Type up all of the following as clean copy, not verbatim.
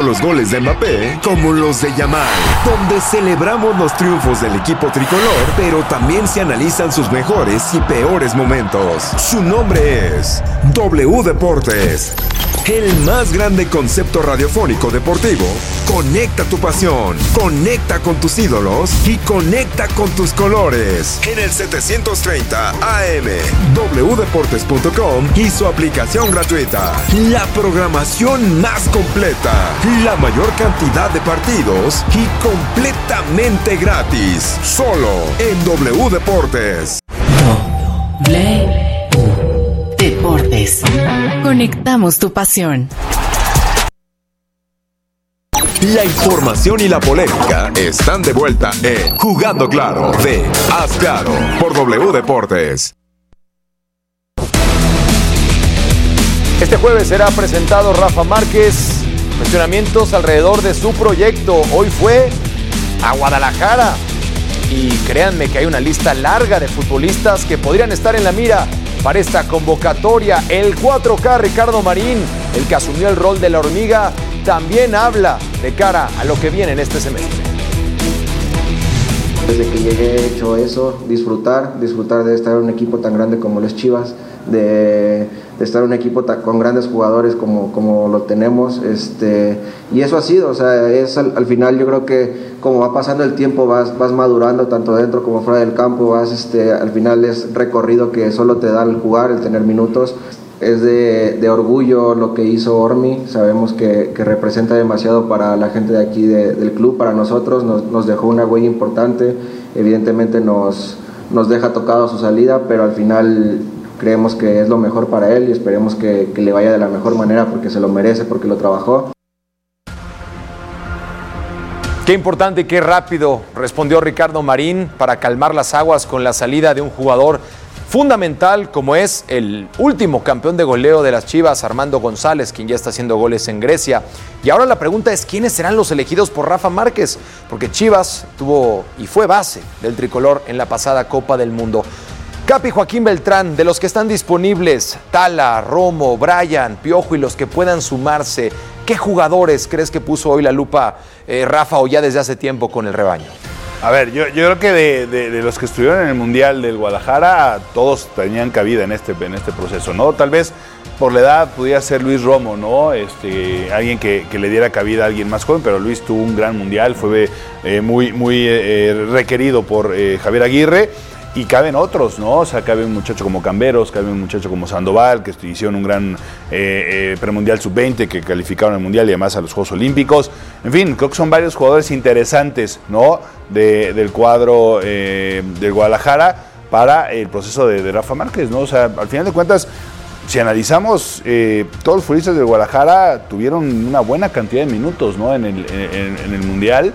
los goles de Mbappé como los de Yamal, donde celebramos los triunfos del equipo tricolor, pero también se analizan sus mejores y peores momentos. Su nombre es W Deportes, el más grande concepto radiofónico deportivo. Conecta tu pasión, conecta con tus ídolos y conecta con tus colores. En el 730 AM, wdeportes.com y su aplicación gratuita. La programación más completa, la mayor cantidad de partidos y completamente gratis. Solo en W Deportes. W Deportes. Conectamos tu pasión. La información y la polémica están de vuelta en Jugando Claro de Haz Claro por W Deportes. Este jueves será presentado Rafa Márquez. Cuestionamientos alrededor de su proyecto. Hoy fue a Guadalajara. Y créanme que hay una lista larga de futbolistas que podrían estar en la mira para esta convocatoria. El 4K Ricardo Marín, el que asumió el rol de la hormiga, también habla de cara a lo que viene en este semestre. Desde que llegué he hecho eso, disfrutar de estar en un equipo tan grande como los Chivas, de estar en un equipo con grandes jugadores como lo tenemos, y eso ha sido, o sea, es al final yo creo que como va pasando el tiempo vas madurando tanto dentro como fuera del campo, al final es recorrido que solo te da el jugar, el tener minutos. Es de orgullo lo que hizo Ormi, sabemos que representa demasiado para la gente de aquí del club, para nosotros, nos dejó una huella importante, evidentemente nos deja tocado su salida, pero al final creemos que es lo mejor para él y esperemos que le vaya de la mejor manera porque se lo merece, porque lo trabajó. Qué importante y qué rápido respondió Ricardo Marín para calmar las aguas con la salida de un jugador fundamental como es el último campeón de goleo de las Chivas, Armando González, quien ya está haciendo goles en Grecia. Y ahora la pregunta es, ¿quiénes serán los elegidos por Rafa Márquez? Porque Chivas tuvo y fue base del tricolor en la pasada Copa del Mundo. Capi Joaquín Beltrán, de los que están disponibles, Tala, Romo, Brian, Piojo y los que puedan sumarse, ¿qué jugadores crees que puso hoy la lupa Rafa o ya desde hace tiempo con el rebaño? A ver, yo creo que de los que estuvieron en el Mundial del Guadalajara, todos tenían cabida en este proceso, ¿no? Tal vez por la edad pudiera ser Luis Romo, ¿no? Alguien que le diera cabida a alguien más joven, pero Luis tuvo un gran Mundial, fue muy requerido por Javier Aguirre. Y caben otros, ¿no? O sea, cabe un muchacho como Camberos, cabe un muchacho como Sandoval, que hicieron un gran premundial sub-20, que calificaron al Mundial y además a los Juegos Olímpicos. En fin, creo que son varios jugadores interesantes, ¿no? Del cuadro del Guadalajara para el proceso de Rafa Márquez, ¿no? O sea, al final de cuentas, si analizamos, todos los futbolistas del Guadalajara tuvieron una buena cantidad de minutos, ¿no? En el Mundial.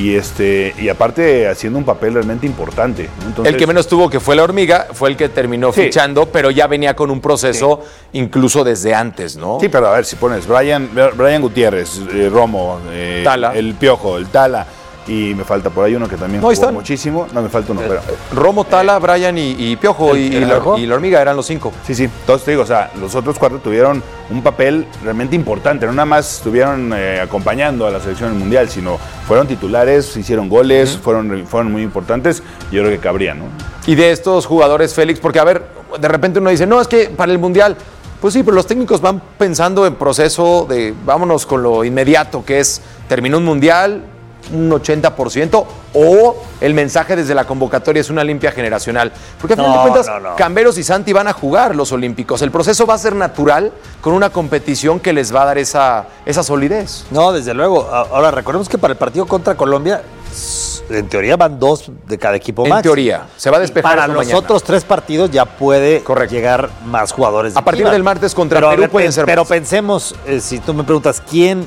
Y aparte haciendo un papel realmente importante, ¿no? Entonces, el que menos tuvo, que fue la hormiga, fue el que terminó fichando, pero ya venía con un proceso incluso desde antes, ¿no? Sí, pero a ver, si pones Brian Gutiérrez, Romo, Tala, el Piojo, el Tala, y me falta por ahí uno que también jugó muchísimo. No, me falta uno. Pero, Romo, Tala, Brian y Piojo y la hormiga eran los 5. Sí. Entonces te digo, o sea, los otros 4 tuvieron un papel realmente importante. No nada más estuvieron acompañando a la selección del Mundial, sino fueron titulares, hicieron goles, fueron muy importantes. Yo creo que cabrían, ¿no? Y de estos jugadores, Félix, porque a ver, de repente uno dice, no, es que para el Mundial, pues sí, pero los técnicos van pensando en proceso de vámonos con lo inmediato, que es terminó un Mundial, un 80%, o el mensaje desde la convocatoria es una limpia generacional. Porque al final de cuentas, Camberos y Santi van a jugar los Olímpicos. El proceso va a ser natural con una competición que les va a dar esa solidez. No, desde luego. Ahora, recordemos que para el partido contra Colombia, en teoría van 2 de cada equipo más. En teoría, se va a despejar. Para los otros 3 partidos ya puede llegar más jugadores. A partir del martes contra Perú pueden ser Pero más. Pensemos, si tú me preguntas quién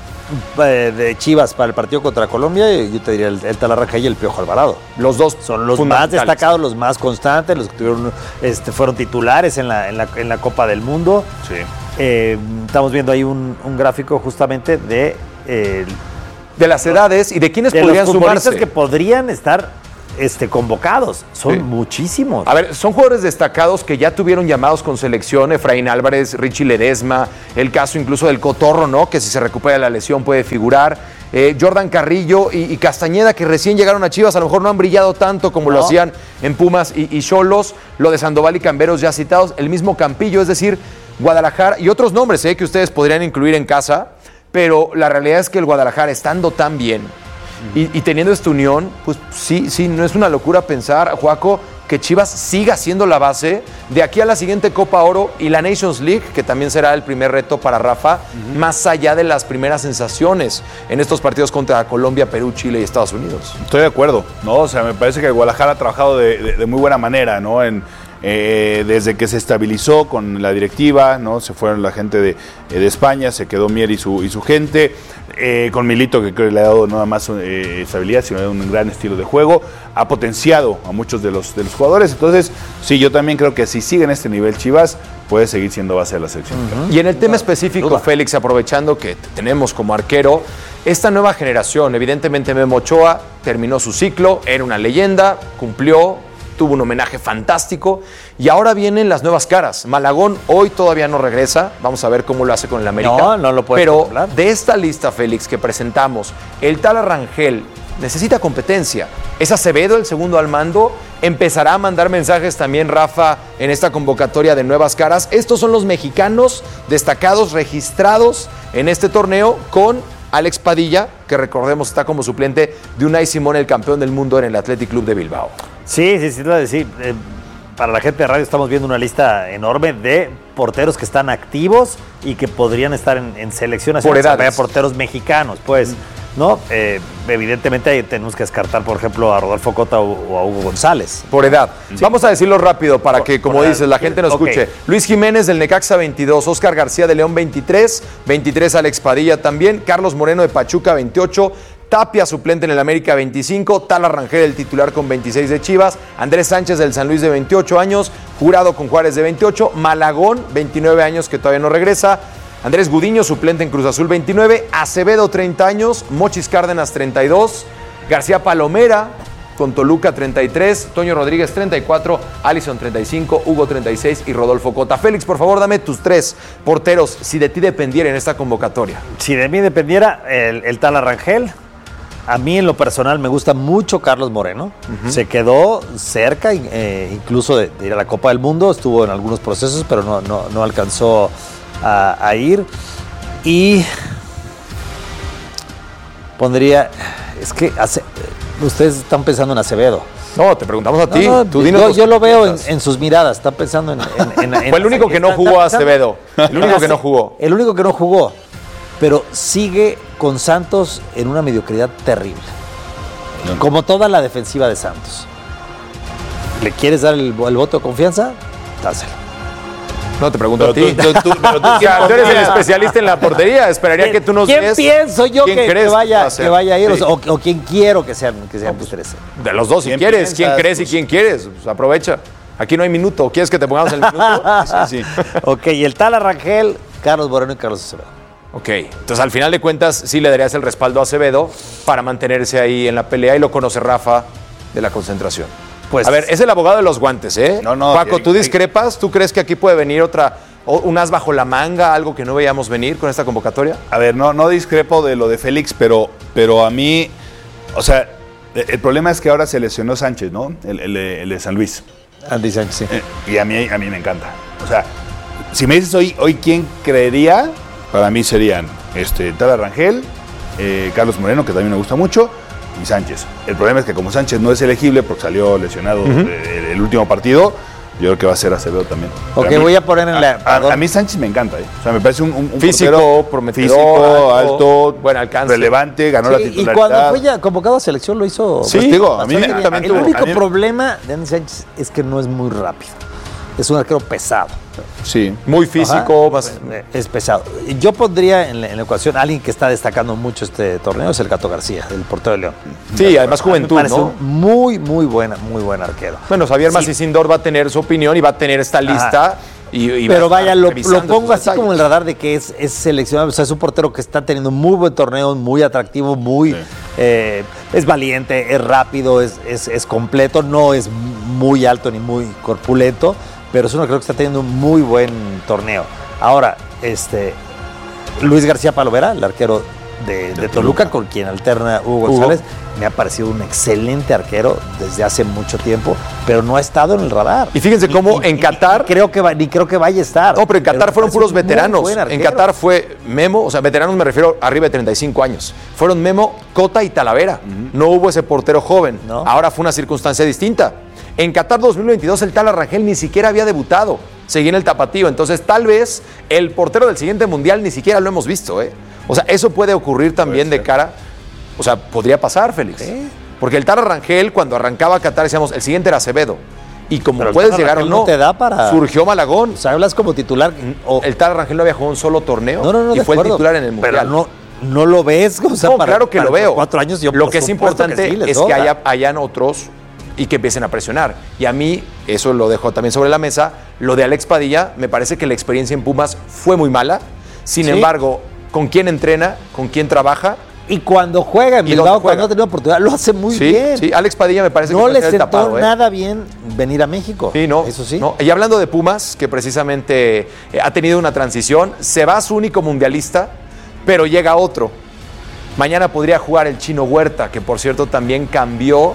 de Chivas para el partido contra Colombia, yo te diría el Talarraca y el Piojo Alvarado. Los dos son los más destacados, los más constantes, los que tuvieron, fueron titulares en la Copa del Mundo. Sí. Estamos viendo ahí un gráfico justamente de las edades y de quiénes podrían los futbolistas sumarse, que podrían estar convocados. Son muchísimos. A ver, son jugadores destacados que ya tuvieron llamados con selección. Efraín Álvarez, Richie Ledesma, el caso incluso del Cotorro, ¿no? Que si se recupera la lesión puede figurar. Jordan Carrillo y Castañeda, que recién llegaron a Chivas, a lo mejor no han brillado tanto como lo hacían en Pumas y Xolos. Lo de Sandoval y Camberos ya citados. El mismo Campillo, es decir, Guadalajara y otros nombres que ustedes podrían incluir en casa. Pero la realidad es que el Guadalajara, estando tan bien y teniendo esta unión, pues sí, no es una locura pensar, Juaco, que Chivas siga siendo la base de aquí a la siguiente Copa Oro y la Nations League, que también será el primer reto para Rafa, más allá de las primeras sensaciones en estos partidos contra Colombia, Perú, Chile y Estados Unidos. Estoy de acuerdo, ¿no? O sea, me parece que el Guadalajara ha trabajado de muy buena manera, ¿no? Desde que se estabilizó con la directiva, ¿no? Se fueron la gente de España, se quedó Mier y su gente, con Milito, que creo que le ha dado no nada más estabilidad, sino un gran estilo de juego, ha potenciado a muchos de los jugadores. Entonces, sí, yo también creo que si sigue en este nivel Chivas, puede seguir siendo base de la selección. Y en el tema específico, Félix, aprovechando que tenemos como arquero esta nueva generación, evidentemente Memo Ochoa terminó su ciclo, era una leyenda, cumplió, tuvo un homenaje fantástico y ahora vienen las nuevas caras. Malagón hoy todavía no regresa, vamos a ver cómo lo hace con el América. No lo puede Pero controlar. De esta lista, Félix, que presentamos, el Tala Rangel necesita competencia. Es Acevedo el segundo al mando. Empezará a mandar mensajes también Rafa en esta convocatoria de nuevas caras. Estos son los mexicanos destacados, registrados en este torneo, con Alex Padilla, que recordemos está como suplente de Unai Simón, el campeón del mundo en el Athletic Club de Bilbao. Sí, para la gente de radio estamos viendo una lista enorme de porteros que están activos y que podrían estar en selección nacional. Por edades. Porteros mexicanos, pues, ¿no? Evidentemente ahí tenemos que descartar, por ejemplo, a Rodolfo Cota o a Hugo González. Por edad. Sí. Vamos a decirlo rápido para que, como dices, la gente nos escuche. Okay. Luis Jiménez del Necaxa, 22. Óscar García de León, 23. 23 Alex Padilla también. Carlos Moreno de Pachuca, 28. Tapia, suplente en el América, 25. Tala Rangel, el titular, con 26 de Chivas. Andrés Sánchez del San Luis, de 28 años. Jurado con Juárez, de 28. Malagón, 29 años, que todavía no regresa. Andrés Gudiño, suplente en Cruz Azul, 29. Acevedo, 30 años. Mochis Cárdenas, 32. García Palomera, con Toluca, 33. Toño Rodríguez, 34. Alisson, 35. Hugo, 36. Y Rodolfo Cota. Félix, por favor, dame tus 3 porteros, si de ti dependiera en esta convocatoria. Si de mí dependiera, el Tala Rangel. A mí, en lo personal, me gusta mucho Carlos Moreno. Se quedó cerca incluso de ir a la Copa del Mundo. Estuvo en algunos procesos, pero no alcanzó a ir. Y pondría... Es que ustedes están pensando en Acevedo. No, te preguntamos a ti. No, Tú dinos yo lo veo en sus miradas. Están pensando en fue el único que no jugó a Acevedo. El único que no jugó. El único que no jugó. Pero sigue con Santos en una mediocridad terrible. Como toda la defensiva de Santos. ¿Le quieres dar el voto de confianza? Dáselo. No, te pregunto a ti. Pero tú Tú eres el especialista en la portería. Esperaría que tú nos ¿Quién des. pienso yo ¿Quién que crees vaya a ir? Sí. O quién quiero que sean ustedes? De los dos, si ¿Quién quieres. piensas? ¿Quién crees y quién quieres? Pues aprovecha. Aquí no hay minuto. ¿Quieres que te pongamos el minuto? Sí. Ok, y el Tala Rangel, Carlos Moreno y Carlos Acevedo. Ok, entonces al final de cuentas sí le darías el respaldo a Acevedo para mantenerse ahí en la pelea, y lo conoce Rafa de la concentración. Pues, a ver, es el abogado de los guantes, ¿eh? No, Paco, ¿tú discrepas? ¿Tú crees que aquí puede venir un as bajo la manga, algo que no veíamos venir con esta convocatoria? A ver, no discrepo de lo de Félix, pero a mí, o sea, el problema es que ahora se lesionó Sánchez, ¿no? El de San Luis. Andy Sánchez, sí. Y a mí me encanta. O sea, si me dices hoy quién creería, para mí serían Tala Rangel, Carlos Moreno, que también me gusta mucho, y Sánchez. El problema es que como Sánchez no es elegible porque salió lesionado el último partido, yo creo que va a ser Acevedo también. Ok, voy a poner en la... A mí Sánchez me encanta, O sea, me parece un físico, portero prometedor, físico, alto, buen alcance, relevante, ganó la Sí, y titularidad. cuando fue ya convocado a selección lo hizo... Sí, digo, a mí bastante bien. también El tuvo- único a mí- problema de Andy Sánchez es que no es muy rápido. Es un arquero pesado. Sí. Muy físico, Ajá. Es pesado. Yo pondría en la ecuación a alguien que está destacando mucho este torneo, es el Gato García, el portero de León. Sí, además A mí me juventud, parece ¿no? un muy buen arquero. Bueno, Xavier Sí. Macísindor va a tener su opinión y va a tener esta lista. Y Pero va a estar vaya, lo revisando pongo sus así como en el radar de que es seleccionado. O sea, es un portero que está teniendo muy buen torneo, muy atractivo, muy Es valiente, es rápido, es completo, no es muy alto ni muy corpulento, pero es uno que creo que está teniendo un muy buen torneo. Ahora, Luis García Palovera, el arquero de Toluca, con quien alterna Hugo González, me ha parecido un excelente arquero desde hace mucho tiempo, pero no ha estado en el radar. Y fíjense cómo en Qatar... Ni creo que vaya a estar. No, pero en Qatar fueron puros veteranos. En Qatar fue Memo, o sea, veteranos me refiero arriba de 35 años. Fueron Memo, Cota y Talavera. No hubo ese portero joven. ¿No? Ahora fue una circunstancia distinta. En Qatar 2022 el Tala Rangel ni siquiera había debutado. Seguía en el tapatío. Entonces tal vez el portero del siguiente mundial ni siquiera lo hemos visto, ¿eh? O sea, eso puede ocurrir también de cara... O sea, podría pasar, Félix. ¿Sí? Porque el Tala Rangel, cuando arrancaba Qatar, decíamos, el siguiente era Acevedo. Y como pero puedes llegar o no, te da para... surgió Malagón. O sea, hablas como titular. El Tala Rangel no había jugado un solo torneo y fue acuerdo, el titular en el Mundial. Pero no lo ves. O sea, no, claro que lo veo. 4 años yo lo que es importante es que hayan otros y que empiecen a presionar. Y a mí, eso lo dejo también sobre la mesa, lo de Alex Padilla, me parece que la experiencia en Pumas fue muy mala. Sin embargo, con quién entrena, con quién trabaja. Y cuando juega en Bilbao, cuando ha tenido oportunidad, lo hace muy bien. Sí, Alex Padilla me parece que no le sentó nada bien venir a México. Sí, no. Eso sí. No. Y hablando de Pumas, que precisamente ha tenido una transición, se va su único mundialista, pero llega otro. Mañana podría jugar el Chino Huerta, que por cierto también cambió.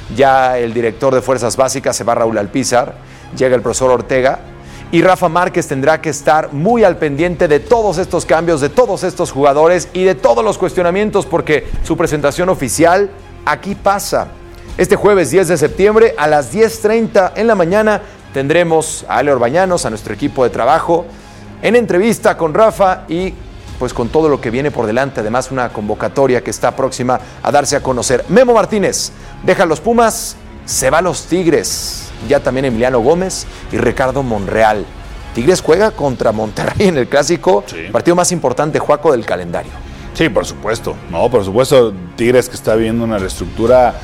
Ya el director de Fuerzas Básicas se va Raúl Alpizar, llega el profesor Ortega. Y Rafa Márquez tendrá que estar muy al pendiente de todos estos cambios, de todos estos jugadores y de todos los cuestionamientos, porque su presentación oficial aquí pasa. Este jueves 10 de septiembre a las 10:30 en la mañana tendremos a Ale Orbañanos, a nuestro equipo de trabajo, en entrevista con Rafa y pues con todo lo que viene por delante. Además, una convocatoria que está próxima a darse a conocer. Memo Martínez deja a los Pumas, se va a los Tigres. Ya también Emiliano Gómez y Ricardo Monreal. Tigres juega contra Monterrey en el clásico, partido más importante, Juaco, del calendario. Sí, por supuesto. No, por supuesto, Tigres que está viendo una reestructura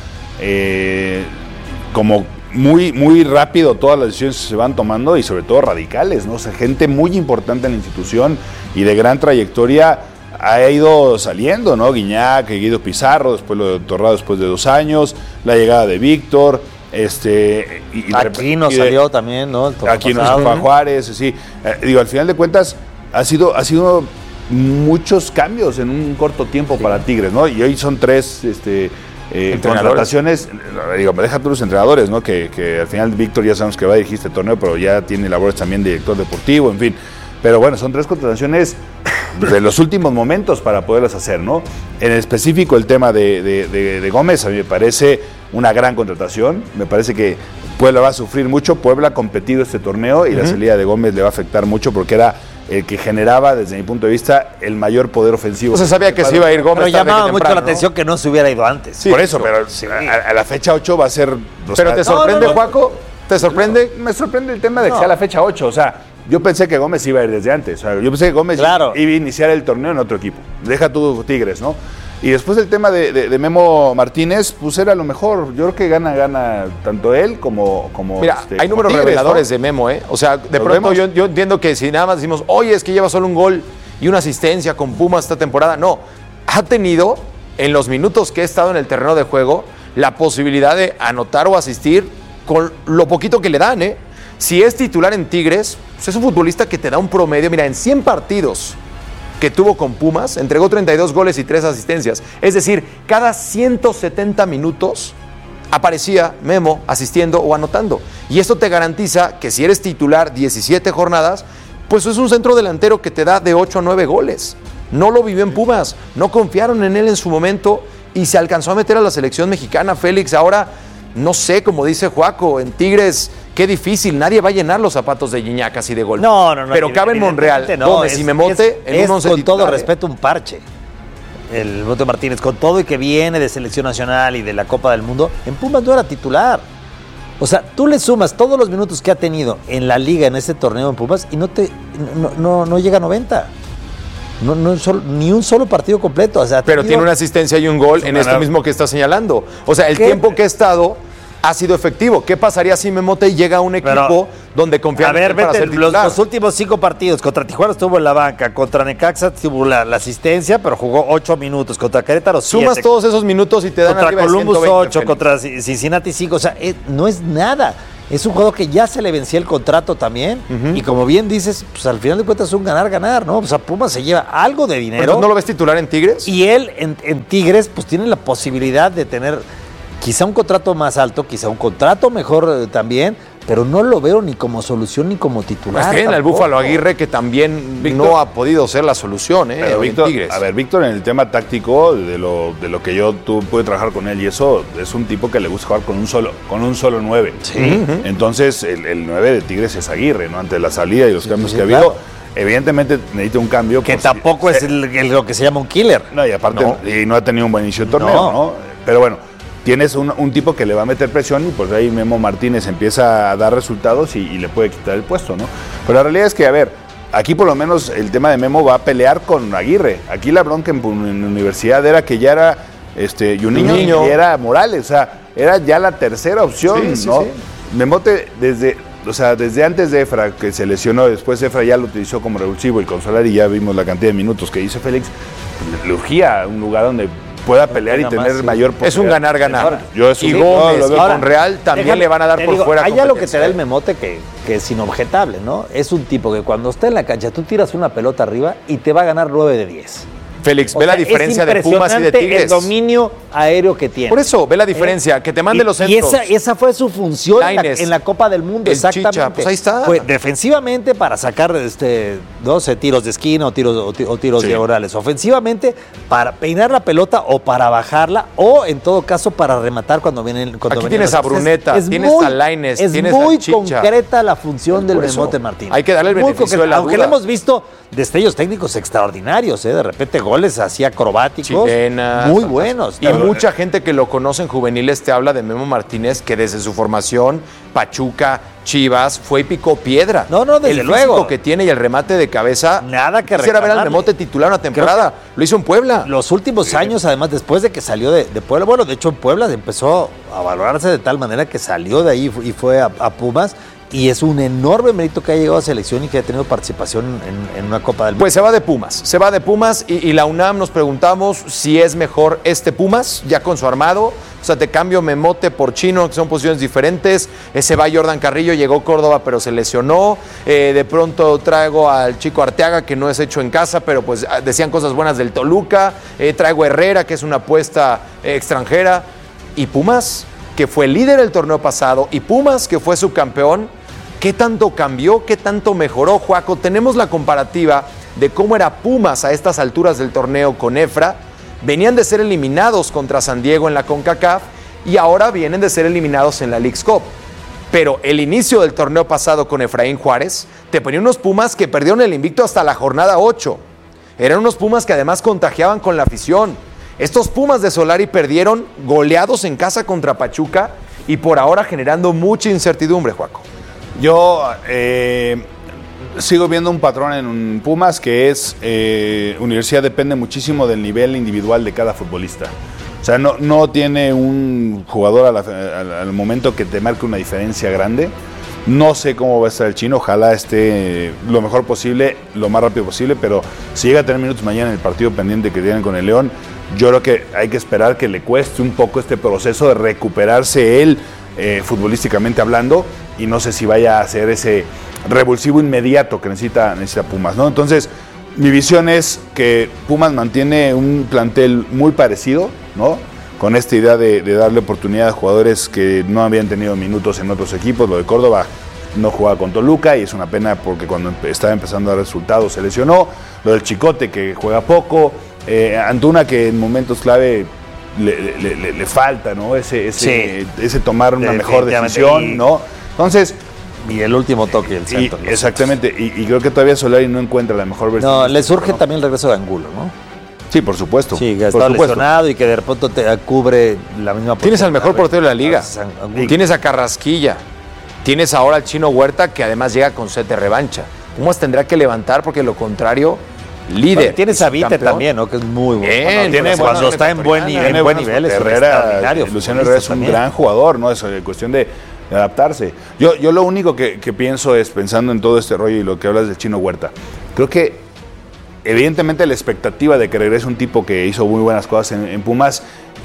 como muy, muy rápido, todas las decisiones se van tomando y sobre todo radicales, ¿no? O sea, gente muy importante en la institución y de gran trayectoria ha ido saliendo, ¿no? Guiñac, Guido Pizarro, después lo de Torrado después de 2 años, la llegada de Víctor. Aquino salió también, ¿no? Aquino se fue a Juárez, sí. Al final de cuentas ha sido muchos cambios en un corto tiempo para Tigres, ¿no? Y hoy son 3 contrataciones. Me deja tú los entrenadores, ¿no? Que al final Víctor ya sabemos que va a dirigir este torneo, pero ya tiene labores también de director deportivo, en fin. Pero bueno, son 3 contrataciones de los últimos momentos para poderlas hacer, ¿no? En específico el tema de Gómez, a mí me parece una gran contratación. Me parece que Puebla va a sufrir mucho. Puebla ha competido este torneo y la salida de Gómez le va a afectar mucho porque era el que generaba, desde mi punto de vista, el mayor poder ofensivo. No se sabía que se iba a ir Gómez. Pero llamaba mucho la atención que no se hubiera ido antes. Sí, por eso, pero a la fecha 8 va a ser... ¿Pero te sorprende, Juaco? ¿Te sorprende? Me sorprende el tema de que sea la fecha 8, o sea... Yo pensé que Gómez iba a ir desde antes. O sea, yo pensé que Gómez iba a iniciar el torneo en otro equipo. Deja tú Tigres, ¿no? Y después el tema de Memo Martínez, pues era lo mejor. Yo creo que gana tanto él como Mira, hay números Tigres, reveladores, ¿no? De Memo, ¿eh? O sea, de pronto yo entiendo que si nada más decimos, oye, es que lleva solo un gol y una asistencia con Pumas esta temporada. No, ha tenido, en los minutos que ha estado en el terreno de juego, la posibilidad de anotar o asistir con lo poquito que le dan, ¿eh? Si es titular en Tigres, pues es un futbolista que te da un promedio. Mira, en 100 partidos que tuvo con Pumas, entregó 32 goles y 3 asistencias. Es decir, cada 170 minutos aparecía Memo asistiendo o anotando. Y esto te garantiza que si eres titular 17 jornadas, pues es un centro delantero que te da de 8 a 9 goles. No lo vivió en Pumas, no confiaron en él en su momento y se alcanzó a meter a la selección mexicana. Félix, ahora, no sé, como dice Juaco, en Tigres... Qué difícil, nadie va a llenar los zapatos de Guiñac así de golpe. No. Pero cabe en Monreal, Gómez y Memote en un 11 con titular, todo respeto un parche. El Memote Martínez, con todo y que viene de selección nacional y de la Copa del Mundo, en Pumas no era titular. O sea, tú le sumas todos los minutos que ha tenido en la liga, en este torneo en Pumas, y no llega a 90. Ni un solo partido completo. O sea, pero tiene una asistencia y un gol en esto mismo que está señalando. O sea, el tiempo que ha estado... ha sido efectivo. ¿Qué pasaría si Memote llega a un equipo donde confía en él para ser titular? Los últimos 5 partidos, contra Tijuana estuvo en la banca, contra Necaxa tuvo la asistencia, pero jugó 8 minutos, contra Querétaro 7. Sumas todos esos minutos y te dan contra arriba Columbus de 120, 8, Félix. contra Cincinnati 5, o sea, no es nada. Es un jugador que ya se le vencía el contrato también, y como bien dices, pues al final de cuentas es un ganar-ganar, ¿no? O sea, Pumas se lleva algo de dinero. ¿Entonces no lo ves titular en Tigres? Y él en Tigres pues tiene la posibilidad de tener quizá un contrato más alto, quizá un contrato mejor también, pero no lo veo ni como solución ni como titular. Tienen al Búfalo Aguirre, que también Víctor, no ha podido ser la solución, pero en Tigres. A ver, Víctor, en el tema táctico, de lo que yo pude trabajar con él, y eso es un tipo que le gusta jugar con un solo 9. Sí. Entonces, el 9 de Tigres es Aguirre, ¿no? Ante la salida y los cambios que ha habido. claro. Evidentemente necesita un cambio. Que tampoco es lo que se llama un killer. No, y aparte, no ha tenido un buen inicio de torneo, ¿no? Pero bueno, tienes un tipo que le va a meter presión y pues ahí Memo Martínez empieza a dar resultados y le puede quitar el puesto, ¿no? Pero la realidad es que, a ver, aquí por lo menos el tema de Memo va a pelear con Aguirre. Aquí la bronca en universidad era que ya era Juninho y era Morales, o sea, era ya la tercera opción, ¿no? Sí. Memote desde antes de Efra, que se lesionó, después Efra ya lo utilizó como revulsivo y con Solari ya vimos la cantidad de minutos que hizo Félix, le urgía un lugar donde pueda pelear y tener mayor posibilidad. Es un ganar-ganar. Y Gómez y Monreal también le van a dar por fuera. Hay algo que te da el Memote que es inobjetable, ¿no? Es un tipo que cuando está en la cancha tú tiras una pelota arriba y te va a ganar 9 de 10. Félix, ve la diferencia de Pumas y de Tigres. El dominio aéreo que tiene. Por eso, ve la diferencia, que te mande los centros. Y esa fue su función en la Copa del Mundo, exactamente. Chicha, pues ahí está. Fue defensivamente para sacar 12 tiros de esquina o tiros diagonales. Ofensivamente para peinar la pelota o para bajarla o en todo caso para rematar cuando vienen. Aquí tienes a Bruneta, tienes a Lainez, tienes a Chicha. Es muy concreta la función del Memote Martínez. Hay que darle el beneficio de la duda. Aunque le hemos visto destellos técnicos extraordinarios, de repente goles así acrobáticos, chilenas, muy buenos. Y mucha gente que lo conoce en juveniles te habla de Memo Martínez, que desde su formación, Pachuca, Chivas, fue y picó piedra. Desde luego. El físico que tiene y el remate de cabeza. Nada que quisiera ver al Memote titular una temporada. Lo hizo en Puebla. Los últimos años, además, después de que salió de Puebla, bueno, de hecho en Puebla empezó a valorarse de tal manera que salió de ahí y fue a Pumas. Y es un enorme mérito que ha llegado a selección y que ha tenido participación en una Copa del Mundo. Pues se va de Pumas y la UNAM nos preguntamos si es mejor Pumas, ya con su armado. O sea, te cambio Memote por Chino, que son posiciones diferentes. Se va Jordan Carrillo, llegó Córdoba, pero se lesionó. De pronto traigo al chico Arteaga, que no es hecho en casa, pero pues decían cosas buenas del Toluca. Traigo a Herrera, que es una apuesta extranjera. Y Pumas, que fue líder el torneo pasado, y Pumas, que fue subcampeón. ¿Qué tanto cambió? ¿Qué tanto mejoró, Juaco? Tenemos la comparativa de cómo era Pumas a estas alturas del torneo con Efra. Venían de ser eliminados contra San Diego en la CONCACAF y ahora vienen de ser eliminados en la Leagues Cup. Pero el inicio del torneo pasado con Efraín Juárez te ponía unos Pumas que perdieron el invicto hasta la jornada 8. Eran unos Pumas que además contagiaban con la afición. Estos Pumas de Solari perdieron goleados en casa contra Pachuca y por ahora generando mucha incertidumbre, Juaco. Yo sigo viendo un patrón en Pumas que es Universidad depende muchísimo del nivel individual de cada futbolista. O sea, no tiene un jugador al momento que te marque una diferencia grande. No sé cómo va a estar el Chino, ojalá esté lo mejor posible, lo más rápido posible, pero si llega a tener minutos mañana en el partido pendiente que tienen con el León, yo creo que hay que esperar que le cueste un poco este proceso de recuperarse él futbolísticamente hablando, y no sé si vaya a hacer ese revulsivo inmediato que necesita Pumas, ¿no? Entonces, mi visión es que Pumas mantiene un plantel muy parecido, ¿no? Con esta idea de darle oportunidad a jugadores que no habían tenido minutos en otros equipos. Lo de Córdoba no jugaba con Toluca y es una pena porque cuando estaba empezando a dar resultados se lesionó. Lo del Chicote, que juega poco. Antuna, que en momentos clave le falta, ¿no? Ese tomar una mejor decisión, ¿no? Entonces, y el último toque del centro. Exactamente, y creo que todavía Solari no encuentra la mejor versión. No, le surge también el regreso de Angulo, ¿no? Sí, por supuesto. Sí, que está lesionado y que de repente te cubre la misma. Tienes al mejor portero de la liga. Tienes a Carrasquilla. Tienes ahora al Chino Huerta, que además llega con sed de revancha. Pumas tendrá que levantar porque de lo contrario líder. Bueno, tiene Savite también, ¿no? Que es muy bueno. Bien, Tiene, cuando está en buen nivel, es extraordinario. Luciano Herrera es un gran jugador, ¿no? Es cuestión de adaptarse. Yo lo único que pienso es, pensando en todo este rollo y lo que hablas del Chino Huerta, creo que evidentemente la expectativa de que regrese un tipo que hizo muy buenas cosas en Pumas,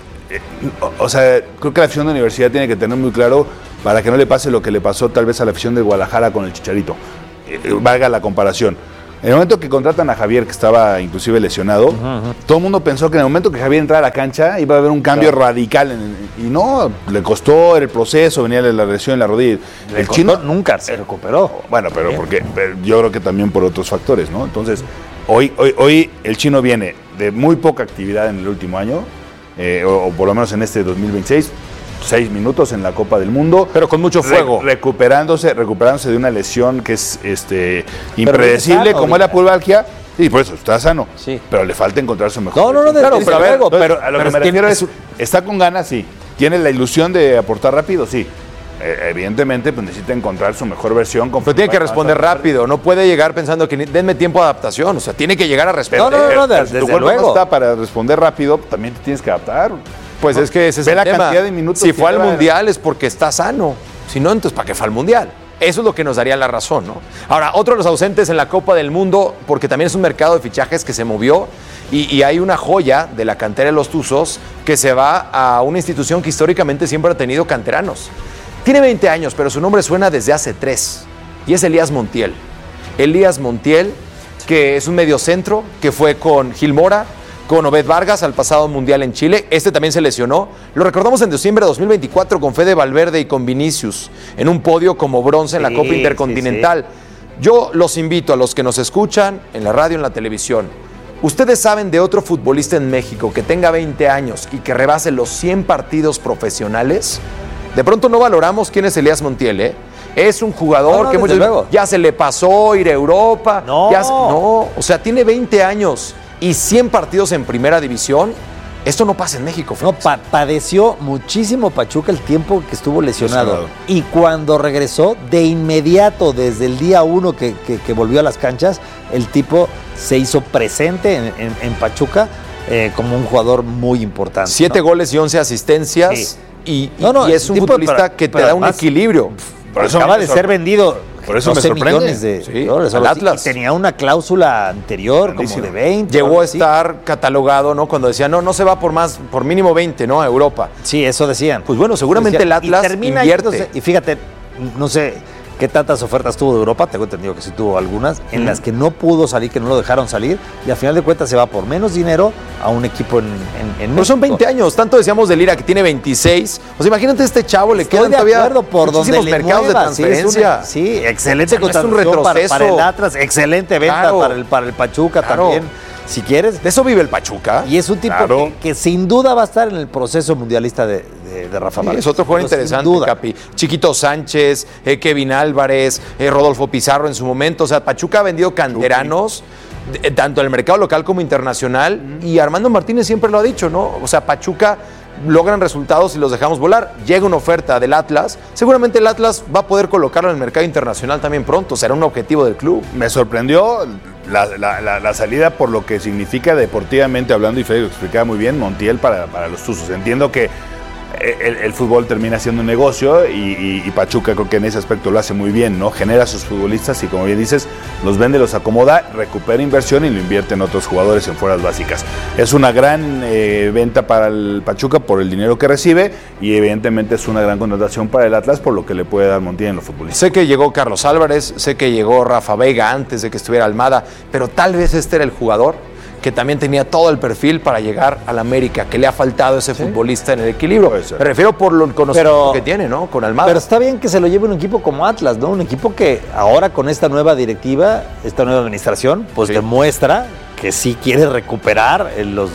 o sea, creo que la afición de Universidad tiene que tener muy claro para que no le pase lo que le pasó tal vez a la afición de Guadalajara con el Chicharito. Valga la comparación. En el momento que contratan a Javier, que estaba inclusive lesionado, todo el mundo pensó que en el momento que Javier entrara a la cancha iba a haber un cambio radical. Y no, le costó el proceso, venía la lesión en la rodilla. El Chino nunca se recuperó. Bueno, pero yo creo que también por otros factores, ¿no? Entonces, hoy el Chino viene de muy poca actividad en el último año, o por lo menos en este 2026, 6 minutos en la Copa del Mundo. Pero con mucho fuego. Recuperándose de una lesión que es impredecible, como es la pubalgia. Sí, por eso está sano. Sí. Pero le falta encontrar su mejor. No, Claro, pero a ver, pero a lo que me refiero es, ¿está con ganas? Sí. ¿Tiene la ilusión de aportar rápido? Sí. Evidentemente, pues necesita encontrar su mejor versión. Pero tiene que responder rápido, no puede llegar pensando que denme tiempo de adaptación, o sea, tiene que llegar a responder. No, Si desde tu cuerpo luego. no está para responder rápido, también te tienes que adaptar. Pues es que ese es Ve el la tema. cantidad de minutos Si que fue al lleva. Mundial es porque está sano, si no, entonces ¿para qué fue al Mundial? Eso es lo que nos daría la razón, ¿no? Ahora, otro de los ausentes en la Copa del Mundo, porque también es un mercado de fichajes que se movió y hay una joya de la cantera de los Tuzos que se va a una institución que históricamente siempre ha tenido canteranos. Tiene 20 años, pero su nombre suena desde hace 3 y es Elías Montiel. Elías Montiel, que es un mediocentro, que fue con Gil Mora, con Obed Vargas al pasado Mundial en Chile. Este también se lesionó. Lo recordamos en diciembre de 2024 con Fede Valverde y con Vinicius en un podio como bronce en la Copa Intercontinental. Yo los invito a los que nos escuchan en la radio, en la televisión. ¿Ustedes saben de otro futbolista en México que tenga 20 años y que rebase los 100 partidos profesionales? De pronto no valoramos quién es Elías Montiel, ¿eh? Es un jugador que ya se le pasó ir a Europa. O sea, tiene 20 años y 100 partidos en primera división. Esto no pasa en México. No, padeció muchísimo Pachuca el tiempo que estuvo lesionado. Y cuando regresó, de inmediato, desde el día 1 que volvió a las canchas, el tipo se hizo presente en Pachuca como un jugador muy importante. 7 goles y 11 asistencias. Sí. Y es un futbolista que te da un equilibrio. Por eso acaba de ser vendido por eso 12 me sorprende. millones de dólares al Atlas. Y tenía una cláusula anterior como de 20. Llegó a estar catalogado, ¿no? Cuando decía, no se va por mínimo 20, ¿no? A Europa. Sí, eso decían. Pues bueno, seguramente el Atlas invierte. Y fíjate, no sé qué tantas ofertas tuvo de Europa, tengo entendido que sí tuvo algunas, en las que no pudo salir, que no lo dejaron salir, y al final de cuentas se va por menos dinero a un equipo en Pero son 20 años, tanto decíamos de Lira que tiene 26. O sea, imagínate este chavo, le quedan todavía por muchísimos mercados de transferencia. Sí, excelente contratación es un retroceso para el Atlas, excelente venta para el Pachuca también. Si quieres. De eso vive el Pachuca. Y es un tipo que sin duda va a estar en el proceso mundialista de Rafa Márquez. Es otro jugador interesante, Capi. Chiquito Sánchez, Kevin Álvarez, Rodolfo Pizarro en su momento. O sea, Pachuca ha vendido canteranos, tanto en el mercado local como internacional. Y Armando Martínez siempre lo ha dicho, ¿no? O sea, Pachuca logran resultados y los dejamos volar. Llega una oferta del Atlas. Seguramente el Atlas va a poder colocarlo en el mercado internacional también pronto. Será un objetivo del club. Me sorprendió la salida por lo que significa deportivamente hablando, y Fede lo explicaba muy bien, Montiel para los Tuzos. Entiendo que el fútbol termina siendo un negocio y Pachuca creo que en ese aspecto lo hace muy bien, ¿no? Genera a sus futbolistas y, como bien dices, los vende, los acomoda, recupera inversión y lo invierte en otros jugadores en fuerzas básicas. Es una gran venta para el Pachuca por el dinero que recibe y evidentemente es una gran contratación para el Atlas por lo que le puede dar Montiel en los futbolistas. Sé que llegó Carlos Álvarez, sé que llegó Rafa Vega antes de que estuviera Almada, pero tal vez este era el jugador que también tenía todo el perfil para llegar al América, que le ha faltado ese futbolista en el equilibrio. Me refiero por el conocimiento que tiene, ¿no? Con Almada. Pero está bien que se lo lleve un equipo como Atlas, ¿no? Un equipo que ahora con esta nueva directiva, esta nueva administración, pues demuestra que sí quiere recuperar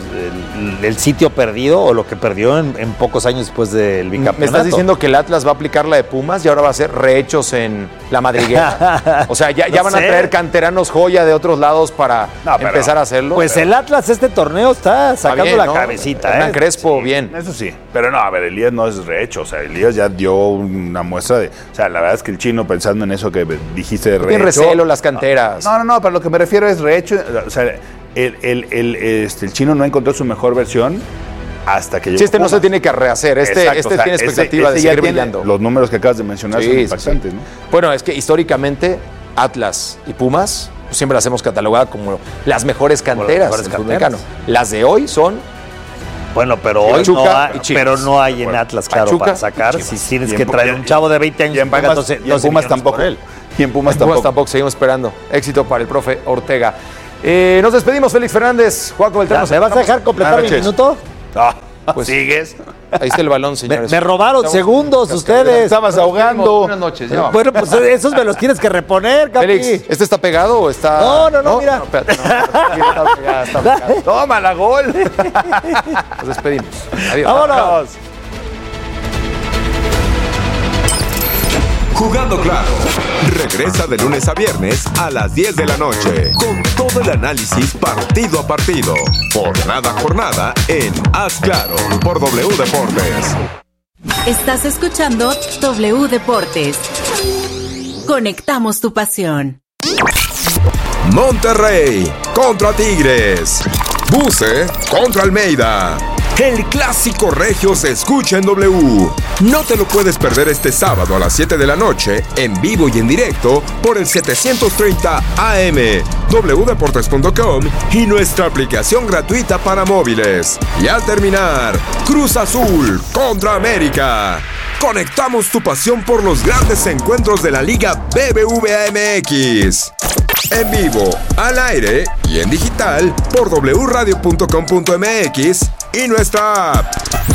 el sitio perdido o lo que perdió en pocos años después del bicampeonato. ¿Me estás diciendo que el Atlas va a aplicar la de Pumas y ahora va a hacer rehechos en la madriguera? O sea, ya van a traer canteranos joya de otros lados para empezar a hacerlo. Pues el Atlas este torneo está sacando la cabecita. Hernán Crespo, bien. Eso sí, pero no, a ver, Elías no es rehecho, o sea, Elías ya dio una muestra de, o sea, la verdad es que el Chino, pensando en eso que dijiste de rehecho. Tiene recelo las canteras. No, pero lo que me refiero es rehecho, o sea, el chino no encontró su mejor versión hasta que llegó. Sí, no Pumas. se tiene que rehacer. Este tiene expectativa de seguir brillando. Los números que acabas de mencionar son impactantes, ¿no? Bueno, es que históricamente Atlas y Pumas siempre las hemos catalogado como las mejores canteras del fútbol mexicano. Las de hoy son... Bueno, pero hoy no hay en Atlas, claro, Pachuca, para sacar. Si tienes que traer un chavo de 20 años, y en Pumas tampoco. Y en Pumas tampoco. Seguimos esperando. Éxito para el profe Ortega. Nos despedimos, Félix Fernández, Juaco Beltrán. ¿Me vas a dejar completar mi minuto? Pues sigues. Ahí está el balón, señores. Me robaron segundos ustedes. Estabas ahogando. Buenas noches. Ya. Bueno, pues esos me los tienes que reponer, Capi. Félix, ¿este está pegado o está...? No, mira. No, espérate, está pegado. Toma la gol. Nos despedimos. Adiós. Vámonos. Jugando Claro. Regresa de lunes a viernes a las 10 de la noche con todo el análisis partido a partido, jornada a jornada en Haz Claro por W Deportes. Estás escuchando W Deportes. Conectamos tu pasión. Monterrey contra Tigres. Buce contra Almeida. El clásico regio se escucha en W. No te lo puedes perder este sábado a las 7 de la noche, en vivo y en directo, por el 730 AM, wdeportes.com y nuestra aplicación gratuita para móviles. Y al terminar, Cruz Azul contra América. Conectamos tu pasión por los grandes encuentros de la Liga BBVA MX. En vivo, al aire y en digital por wradio.com.mx y nuestra app.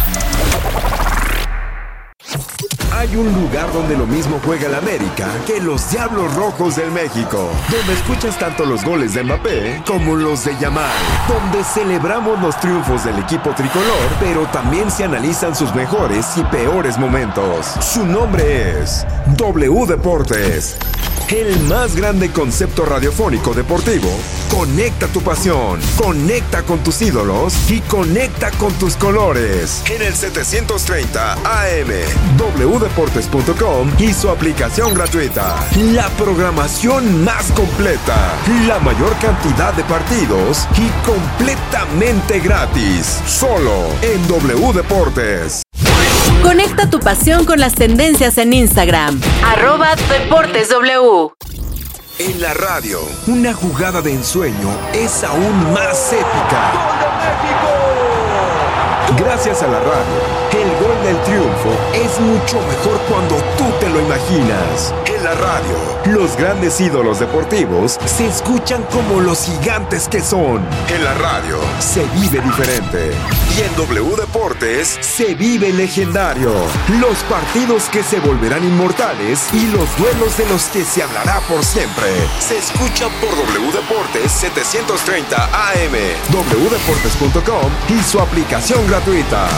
Hay un lugar donde lo mismo juega el América que los Diablos Rojos del México, donde escuchas tanto los goles de Mbappé como los de Yamal, donde celebramos los triunfos del equipo tricolor, pero también se analizan sus mejores y peores momentos. Su nombre es W Deportes. El más grande concepto radiofónico deportivo. Conecta tu pasión, conecta con tus ídolos y conecta con tus colores. En el 730 AM, wdeportes.com y su aplicación gratuita. La programación más completa, la mayor cantidad de partidos y completamente gratis. Solo en W Deportes. Conecta tu pasión con las tendencias en Instagram. @DeportesW. En la radio, una jugada de ensueño es aún más épica. ¡Gol de México! Gracias a la radio, el gol del triunfo es mucho mejor cuando tú te lo imaginas. En la radio, los grandes ídolos deportivos se escuchan como los gigantes que son. En la radio, se vive diferente. Y en W Deportes, se vive legendario. Los partidos que se volverán inmortales y los duelos de los que se hablará por siempre. Se escucha por W Deportes 730 AM, wdeportes.com y su aplicación gratuita.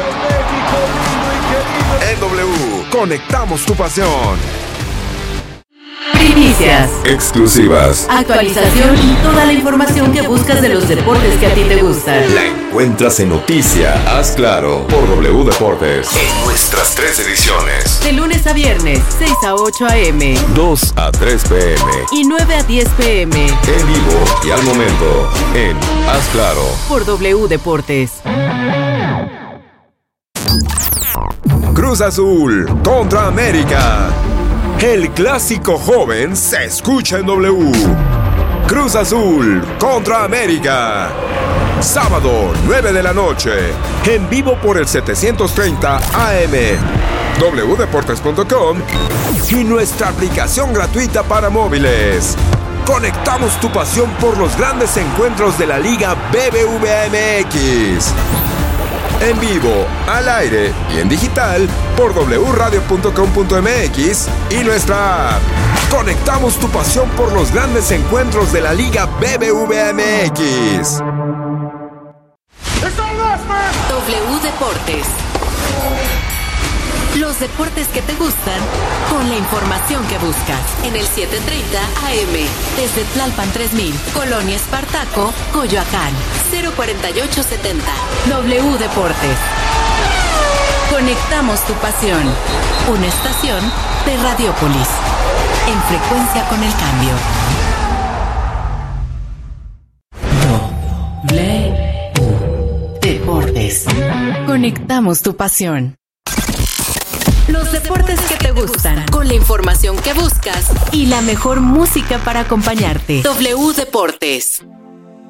En W, conectamos tu pasión. Primicias, Exclusivas. actualización y toda la información que buscas de los deportes que a ti te gustan. La encuentras en Noticia Haz Claro por W Deportes. En nuestras 3 ediciones. De lunes a viernes, 6 a 8 a.m. 2 a 3 p.m. y 9 a 10 p.m. En vivo y al momento en Haz Claro. por W Deportes. Cruz Azul contra América. El clásico joven se escucha en W. Cruz Azul contra América. Sábado, 9 de la noche. En vivo por el 730 AM. wdeportes.com y nuestra aplicación gratuita para móviles. Conectamos tu pasión por los grandes encuentros de la Liga BBVA MX. En vivo, al aire y en digital por wradio.com.mx y nuestra app. Conectamos tu pasión por los grandes encuentros de la Liga BBVA MX. W Deportes. Los deportes que te gustan con la información que buscas. En el 730 AM. Desde Tlalpan 3000, Colonia Espartaco, Coyoacán. 04870. W Deportes. Conectamos tu pasión. Una estación de Radiopolis. En frecuencia con el cambio. Conectamos tu pasión. Los deportes que te gustan, con la información que buscas y la mejor música para acompañarte. W Deportes.